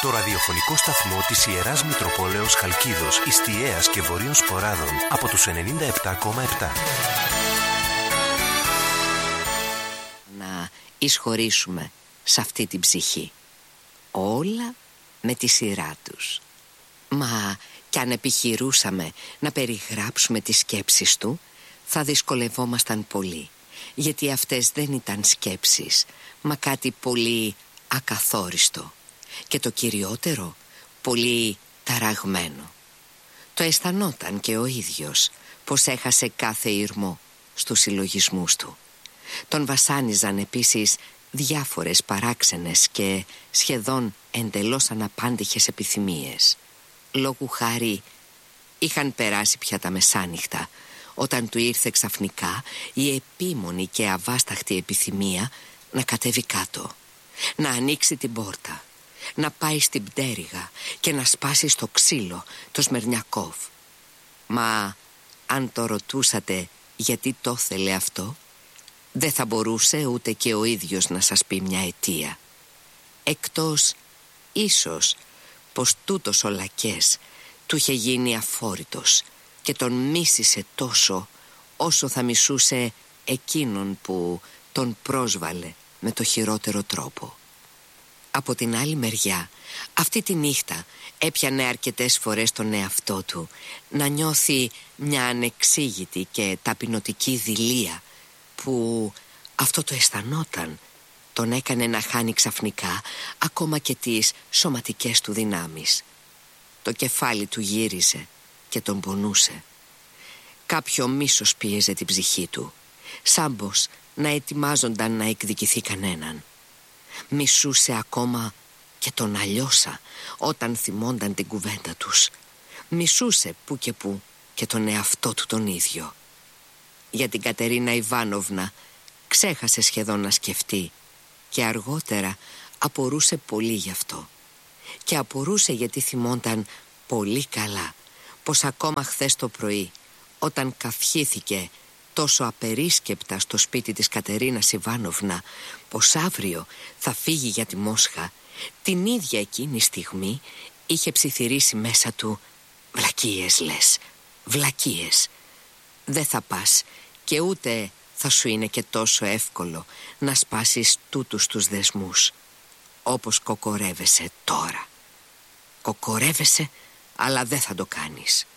Το ραδιοφωνικό σταθμό της Ιεράς Μητροπόλεως Χαλκίδος, Ιστιαίας και Βορείων Σποράδων από τους 97,7. Να εισχωρήσουμε σε αυτή την ψυχή. Όλα με τη σειρά τους. Μα κι αν επιχειρούσαμε να περιγράψουμε τις σκέψεις του, θα δυσκολευόμασταν πολύ, γιατί αυτές δεν ήταν σκέψεις, μα κάτι πολύ ακαθόριστο και το κυριότερο, πολύ ταραγμένο. Το αισθανόταν και ο ίδιος πως έχασε κάθε ήρμο στους συλλογισμούς του. Τον βασάνιζαν επίσης διάφορες παράξενες και σχεδόν εντελώς αναπάντηχες επιθυμίες. Λόγου χάρη, είχαν περάσει πια τα μεσάνυχτα όταν του ήρθε ξαφνικά η επίμονη και αβάσταχτη επιθυμία να κατέβει κάτω, να ανοίξει την πόρτα, να πάει στην πτέρυγα και να σπάσει στο ξύλο το Σμερνιακόφ. Μα αν το ρωτούσατε γιατί το ήθελε αυτό, δεν θα μπορούσε ούτε και ο ίδιος να σας πει μια αιτία, εκτός ίσως πως τούτος ο λακές του είχε γίνει αφόρητος και τον μίσησε τόσο όσο θα μισούσε εκείνον που τον πρόσβαλε με το χειρότερο τρόπο. Από την άλλη μεριά, αυτή τη νύχτα έπιανε αρκετές φορές τον εαυτό του να νιώθει μια ανεξήγητη και ταπεινωτική δειλία που αυτό το αισθανόταν, τον έκανε να χάνει ξαφνικά ακόμα και τις σωματικές του δυνάμεις. Το κεφάλι του γύριζε και τον πονούσε. Κάποιο μίσος πίεζε την ψυχή του, σαν πως να ετοιμάζονταν να εκδικηθεί κανέναν. Μισούσε ακόμα και τον Αλλιώσα όταν θυμόνταν την κουβέντα τους. Μισούσε που και που και τον εαυτό του τον ίδιο. Για την Κατερίνα Ιβάνοβνα ξέχασε σχεδόν να σκεφτεί και αργότερα απορούσε πολύ γι' αυτό. Και απορούσε γιατί θυμόνταν πολύ καλά πως ακόμα χθες το πρωί, όταν καυχήθηκε τόσο απερίσκεπτα στο σπίτι της Κατερίνας Ιβάνοβνα πως αύριο θα φύγει για τη Μόσχα, την ίδια εκείνη στιγμή είχε ψιθυρίσει μέσα του «Βλακίες λες, βλακίες. Δεν θα πας και ούτε θα σου είναι και τόσο εύκολο να σπάσεις τούτους τους δεσμούς όπως κοκορεύεσαι τώρα. Κοκορεύεσαι, αλλά δεν θα το κάνεις».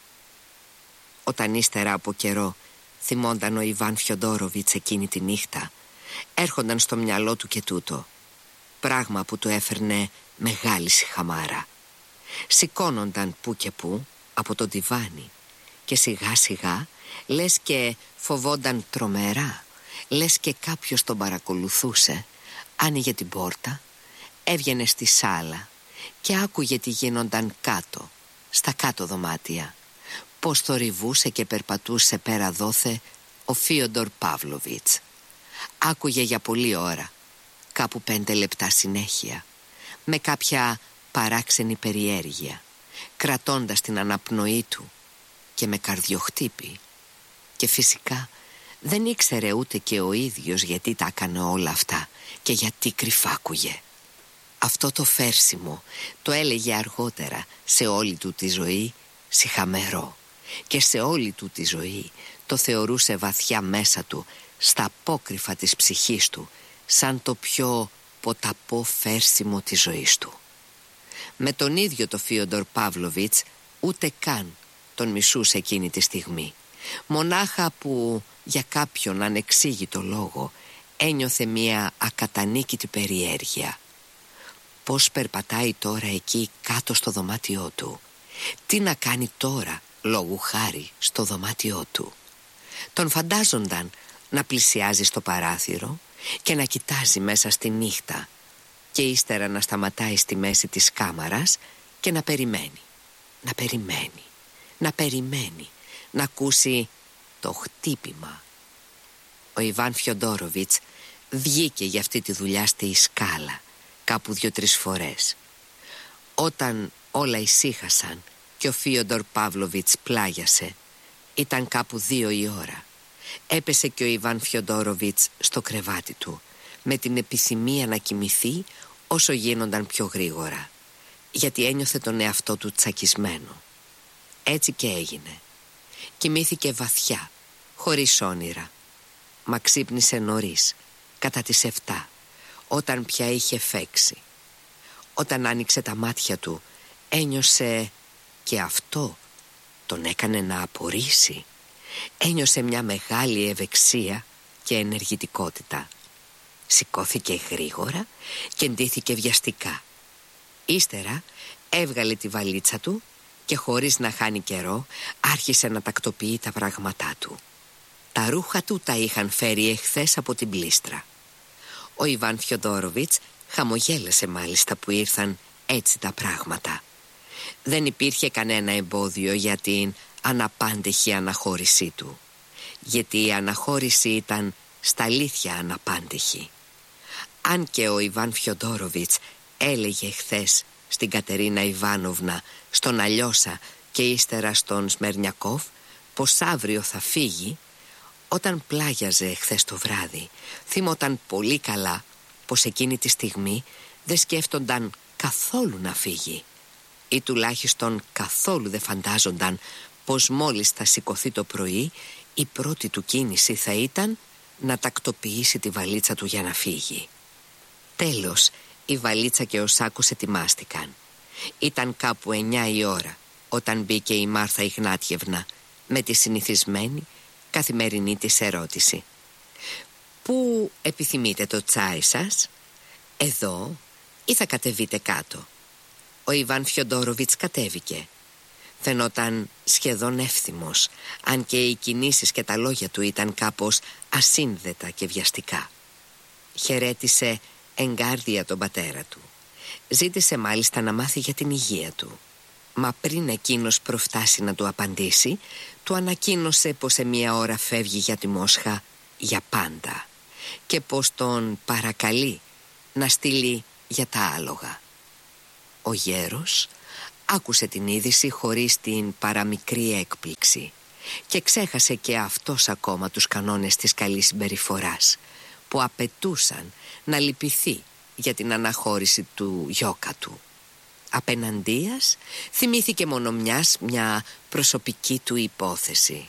Όταν ύστερα από καιρό θυμόνταν ο Ιβάν Φιοντόροβιτς εκείνη τη νύχτα, έρχονταν στο μυαλό του και τούτο, πράγμα που του έφερνε μεγάλη σιχαμάρα. Σηκώνονταν που και που από το τιβάνι και σιγά σιγά, λες και φοβόνταν τρομερά, λες και κάποιος τον παρακολουθούσε, άνοιγε την πόρτα, έβγαινε στη σάλα και άκουγε τι γίνονταν κάτω, στα κάτω δωμάτια, πως θορυβούσε και περπατούσε πέρα δόθε ο Φίοντορ Παύλοβιτς. Άκουγε για πολλή ώρα, κάπου 5 λεπτά συνέχεια, με κάποια παράξενη περιέργεια, κρατώντας την αναπνοή του και με καρδιοχτύπη. Και φυσικά δεν ήξερε ούτε και ο ίδιος γιατί τα έκανε όλα αυτά και γιατί κρυφάκουγε. Αυτό το φέρσιμο το έλεγε αργότερα σε όλη του τη ζωή σιχαμερό και σε όλη του τη ζωή το θεωρούσε βαθιά μέσα του, στα απόκρυφα της ψυχής του, σαν το πιο ποταπό φέρσιμο της ζωής του. Με τον ίδιο το Φίοντορ Παύλοβιτς ούτε καν τον μισούσε εκείνη τη στιγμή, μονάχα που για κάποιον ανεξήγητο λόγο ένιωθε μια ακατανίκητη περιέργεια. Πώς περπατάει τώρα εκεί κάτω στο δωμάτιό του, τι να κάνει τώρα λόγου χάρη στο δωμάτιό του. Τον φαντάζονταν να πλησιάζει στο παράθυρο και να κοιτάζει μέσα στη νύχτα και ύστερα να σταματάει στη μέση της κάμαρας και να περιμένει, να περιμένει, να περιμένει να ακούσει το χτύπημα. Ο Ιβάν Φιοντόροβιτς βγήκε για αυτή τη δουλειά στη σκάλα κάπου 2-3 φορές. Όταν όλα ησύχασαν και ο Φίοντορ Παύλοβιτς πλάγιασε, ήταν κάπου 2 η ώρα. Έπεσε και ο Ιβάν Φιοντόροβιτς στο κρεβάτι του, με την επιθυμία να κοιμηθεί όσο γίνονταν πιο γρήγορα. γιατί ένιωθε τον εαυτό του τσακισμένο. Έτσι και έγινε. Κοιμήθηκε βαθιά, χωρίς όνειρα. Μα ξύπνησε νωρίς, κατά τις 7, όταν πια είχε φέξει. Όταν άνοιξε τα μάτια του, ένιωσε και αυτό τον έκανε να απορήσει. Ένιωσε μια μεγάλη ευεξία και ενεργητικότητα. Σηκώθηκε γρήγορα και ντύθηκε βιαστικά. Ύστερα έβγαλε τη βαλίτσα του και χωρίς να χάνει καιρό άρχισε να τακτοποιεί τα πράγματά του. Τα ρούχα του τα είχαν φέρει εχθές από την πλήστρα. Ο Ιβάν Φιοντόροβιτς χαμογέλασε μάλιστα που ήρθαν έτσι τα πράγματα. Δεν υπήρχε κανένα εμπόδιο για την αναπάντεχη αναχώρησή του, γιατί η αναχώρηση ήταν στα αλήθεια αναπάντεχη. Αν και ο Ιβάν Φιοντόροβιτς έλεγε χθες στην Κατερίνα Ιβάνοβνα, στον Αλιώσα και ύστερα στον Σμερνιακόφ πως αύριο θα φύγει, όταν πλάγιαζε χθες το βράδυ θυμόταν πολύ καλά πως εκείνη τη στιγμή δεν σκέφτονταν καθόλου να φύγει, ή τουλάχιστον καθόλου δεν φαντάζονταν πως μόλις θα σηκωθεί το πρωί η πρώτη του κίνηση θα ήταν να τακτοποιήσει τη βαλίτσα του για να φύγει. Τέλος, η βαλίτσα και ο σάκος ετοιμάστηκαν. Ήταν κάπου 9 η ώρα όταν μπήκε η Μάρθα Ιγνάτιευνα με τη συνηθισμένη καθημερινή της ερώτηση. «Πού επιθυμείτε το τσάι σας? Εδώ ή θα κατεβείτε κάτω?» Ο Ιβάν Φιοντόροβιτς κατέβηκε. Φαινόταν σχεδόν εύθυμος, αν και οι κινήσεις και τα λόγια του ήταν κάπως ασύνδετα και βιαστικά. Χαιρέτησε εγκάρδια τον πατέρα του. Ζήτησε μάλιστα να μάθει για την υγεία του. Μα πριν εκείνος προφτάσει να του απαντήσει, του ανακοίνωσε πως σε 1 ώρα φεύγει για τη Μόσχα για πάντα και πως τον παρακαλεί να στείλει για τα άλογα. Ο γέρος άκουσε την είδηση χωρίς την παραμικρή έκπληξη και ξέχασε και αυτός ακόμα τους κανόνες της καλής συμπεριφοράς που απαιτούσαν να λυπηθεί για την αναχώρηση του γιώκα του. Απέναντίας θυμήθηκε μόνο μια προσωπική του υπόθεση.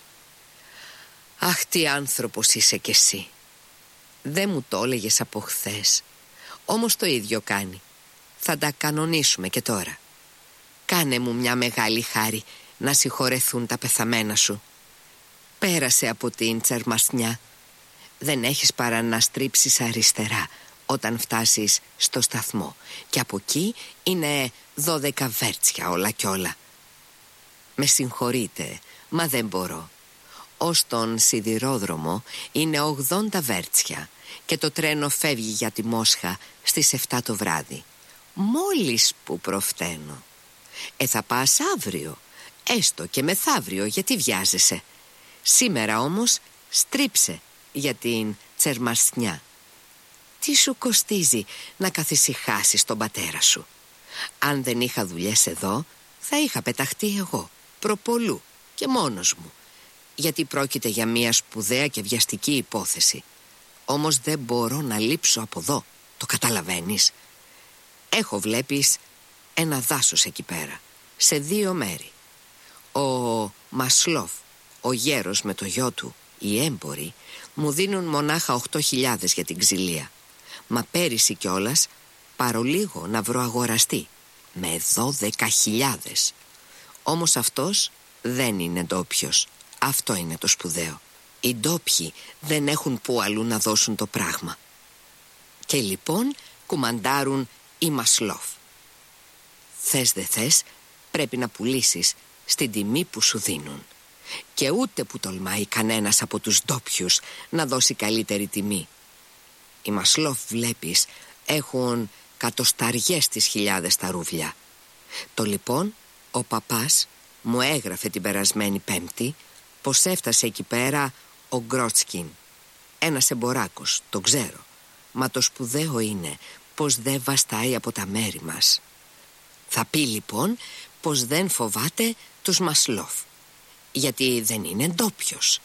«Αχ, τι άνθρωπος είσαι κι εσύ! Δεν μου το έλεγες από χθες. Όμως το ίδιο κάνει. Θα τα κανονίσουμε και τώρα. Κάνε μου μια μεγάλη χάρη να συγχωρεθούν τα πεθαμένα σου. Πέρασε από την Τσερμασνιά. Δεν έχεις παρά να στρίψεις αριστερά όταν φτάσεις στο σταθμό και από εκεί είναι 12 βέρτσια όλα κι όλα. Με συγχωρείτε, μα δεν μπορώ. Ως τον σιδηρόδρομο είναι 80 βέρτσια και το τρένο φεύγει για τη Μόσχα στις 7 το βράδυ. Μόλις που προφταίνω. Θα πας αύριο, έστω και μεθαύριο, γιατί βιάζεσαι. Σήμερα όμως στρίψε για την Τσερμασνιά. Τι σου κοστίζει να καθησυχάσεις τον πατέρα σου? Αν δεν είχα δουλειές εδώ, θα είχα πεταχτεί εγώ, προπολού και μόνος μου, γιατί πρόκειται για μια σπουδαία και βιαστική υπόθεση. Όμως δεν μπορώ να λείψω από εδώ, το καταλαβαίνεις? Έχω, βλέπεις, ένα δάσος εκεί πέρα, σε 2 μέρη. Ο Μασλόφ, ο γέρος με το γιο του, οι έμποροι, μου δίνουν μονάχα 8.000 για την ξυλία. Μα πέρυσι κιόλας παρολίγο να βρω αγοραστή με 12.000. Όμως αυτός δεν είναι ντόπιος. Αυτό είναι το σπουδαίο. Οι ντόπιοι δεν έχουν που αλλού να δώσουν το πράγμα. Και λοιπόν κουμαντάρουν οι Μασλόφ. Θες δε θες, πρέπει να πουλήσεις στην τιμή που σου δίνουν. Και ούτε που τολμάει κανένας από τους ντόπιους να δώσει καλύτερη τιμή. Οι Μασλόφ, βλέπεις, έχουν κατοσταριές τις χιλιάδες τα ρούβλια. Το λοιπόν ο παπάς μου έγραφε την περασμένη Πέμπτη πως έφτασε εκεί πέρα ο Γκρότσκιν, ένας εμποράκος, το ξέρω. Μα το σπουδαίο είναι πως δεν βαστάει από τα μέρη μας. Θα πει λοιπόν πως δεν φοβάται τους Μασλόφ, γιατί δεν είναι ντόπιος.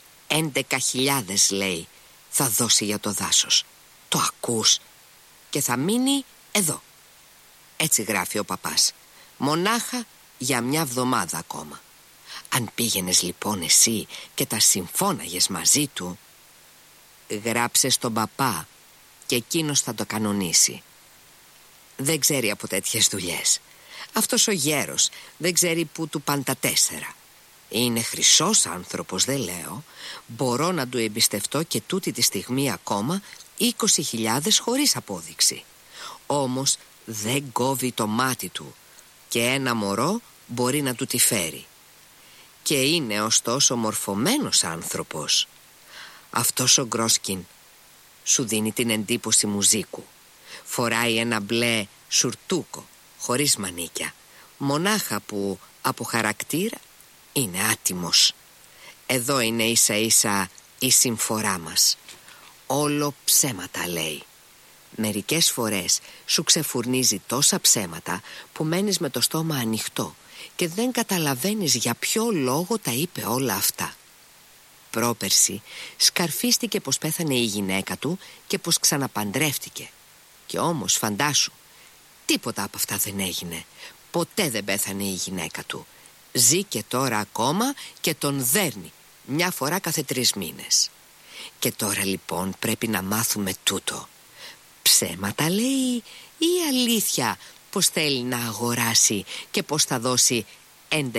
11.000 λέει θα δώσει για το δάσος. Το ακούς? Και θα μείνει εδώ. Έτσι γράφει ο παπάς. Μονάχα για μια εβδομάδα ακόμα. Αν πήγαινες λοιπόν εσύ και τα συμφώναγες μαζί του, γράψε στον παπά και εκείνος θα το κανονίσει. Δεν ξέρει από τέτοιες δουλειές. Αυτός ο γέρος δεν ξέρει που του πάνε τα 4. Είναι χρυσός άνθρωπος, δεν λέω. Μπορώ να του εμπιστευτώ και τούτη τη στιγμή ακόμα 20.000 χωρίς απόδειξη. Όμως δεν κόβει το μάτι του και ένα μωρό μπορεί να του τη φέρει. Και είναι ωστόσο μορφωμένος άνθρωπος. Αυτός ο Γκρόσκιν σου δίνει την εντύπωση μουζίκου. Φοράει ένα μπλε σουρτούκο χωρίς μανίκια, μονάχα που από χαρακτήρα είναι άτιμος. Εδώ είναι ίσα ίσα η συμφορά μας. Όλο ψέματα λέει. Μερικές φορές σου ξεφουρνίζει τόσα ψέματα που μένεις με το στόμα ανοιχτό και δεν καταλαβαίνεις για ποιο λόγο τα είπε όλα αυτά. Πρόπερση σκαρφίστηκε πως πέθανε η γυναίκα του και πως ξαναπαντρεύτηκε. Και όμως φαντάσου, τίποτα από αυτά δεν έγινε. Ποτέ δεν πέθανε η γυναίκα του. Ζει και τώρα ακόμα και τον δέρνει μια φορά κάθε 3 μήνες. Και τώρα λοιπόν πρέπει να μάθουμε τούτο. Ψέματα λέει ή αλήθεια πως θέλει να αγοράσει και πως θα δώσει 11.000.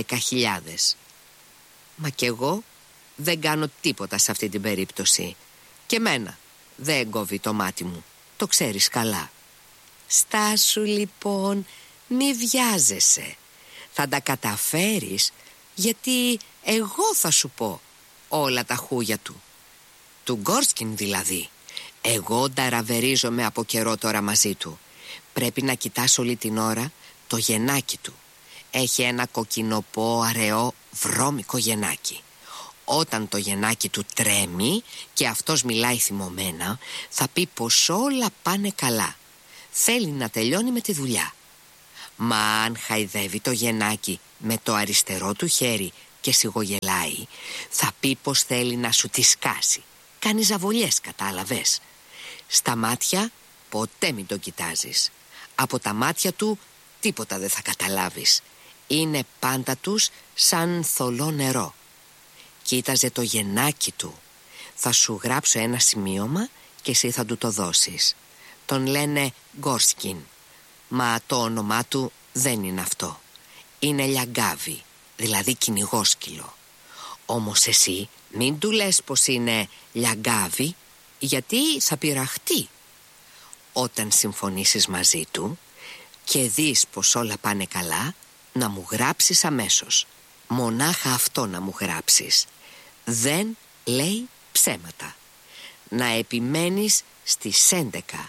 Μα κι εγώ δεν κάνω τίποτα σε αυτή την περίπτωση. Και μένα δεν κόβει το μάτι μου. Το ξέρεις καλά. Στάσου λοιπόν, μη βιάζεσαι. Θα τα καταφέρεις, γιατί εγώ θα σου πω όλα τα χούγια του. Του Γκόρσκιν δηλαδή. Εγώ νταραβερίζομαι από καιρό τώρα μαζί του. Πρέπει να κοιτάς όλη την ώρα το γενάκι του. Έχει ένα κοκκινοπό, αραιό, βρώμικο γενάκι. Όταν το γενάκι του τρέμει και αυτός μιλάει θυμωμένα, θα πει πως όλα πάνε καλά. Θέλει να τελειώνει με τη δουλειά. Μα αν χαϊδεύει το γενάκι με το αριστερό του χέρι και σιγογελάει, θα πει πως θέλει να σου τη σκάσει. Κάνει ζαβολιές, κατάλαβες. Στα μάτια ποτέ μην το κοιτάζεις. Από τα μάτια του τίποτα δεν θα καταλάβεις. Είναι πάντα τους σαν θολό νερό. Κοίταζε το γενάκι του. Θα σου γράψω ένα σημείωμα και εσύ θα του το δώσεις. Τον λένε Γκόρσκιν. Μα το όνομά του δεν είναι αυτό. Είναι Λιαγκάβι, δηλαδή κυνηγόσκυλο. Όμως εσύ μην του λες πως είναι Λιαγκάβι, γιατί θα πειραχτεί. Όταν συμφωνήσεις μαζί του και δεις πως όλα πάνε καλά, να μου γράψεις αμέσως. Μονάχα αυτό να μου γράψεις. Δεν λέει ψέματα. Να επιμένεις στις 11.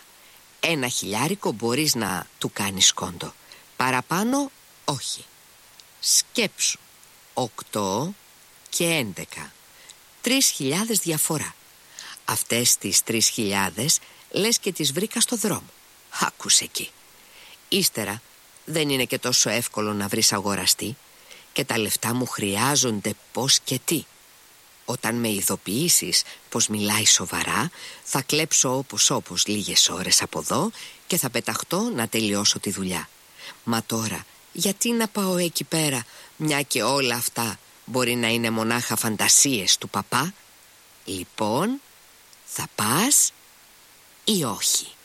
1.000 μπορείς να του κάνεις κόντο. Παραπάνω όχι. Σκέψου 8 και 11. 3.000 διαφορά. Αυτές τις 3.000 λες και τις βρήκα στο δρόμο. Άκουσε εκεί. Ύστερα δεν είναι και τόσο εύκολο να βρεις αγοραστή και τα λεφτά μου χρειάζονται πώς και τι. Όταν με ειδοποιήσεις πως μιλάει σοβαρά, θα κλέψω όπως λίγες ώρες από εδώ και θα πεταχτώ να τελειώσω τη δουλειά. Μα τώρα γιατί να πάω εκεί πέρα, μια και όλα αυτά μπορεί να είναι μονάχα φαντασίες του παπά? Λοιπόν, θα πας ή όχι?